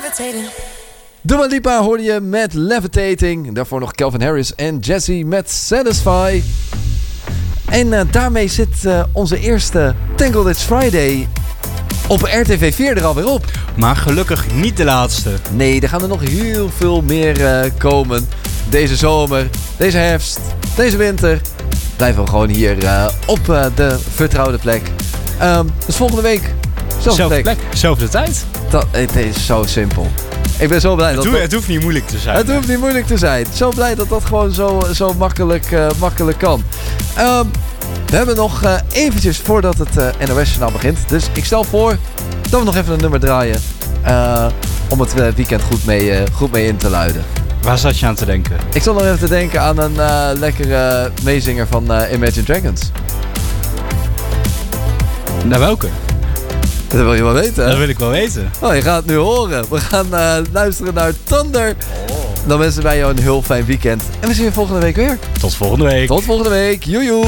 Dua Lipa hoorde je met Levitating. Daarvoor nog Calvin Harris en Jessie met Satisfy. En daarmee zit onze eerste Tangled It's Friday op RTV 4 er alweer op. Maar gelukkig niet de laatste. Nee, er gaan er nog heel veel meer komen. Deze zomer, deze herfst, deze winter. Blijven we gewoon hier op de vertrouwde plek. Dus volgende week, zelfde plek. Zelfde tijd. Het is zo simpel. Ik ben zo blij Het hoeft niet moeilijk te zijn. Het hoeft niet moeilijk te zijn. Zo blij dat dat gewoon zo makkelijk kan. We hebben nog eventjes voordat het NOS-journaal begint. Dus ik stel voor dat we nog even een nummer draaien. Om het weekend goed mee in te luiden. Waar zat je aan te denken? Ik zat nog even te denken aan een lekkere meezinger van Imagine Dragons. Naar welke? Dat wil je wel weten, hè? Dat wil ik wel weten. Oh, je gaat het nu horen. We gaan luisteren naar Thunder. Dan wensen wij jou een heel fijn weekend. En we zien je volgende week weer. Tot volgende week. Tot volgende week. Joejoe.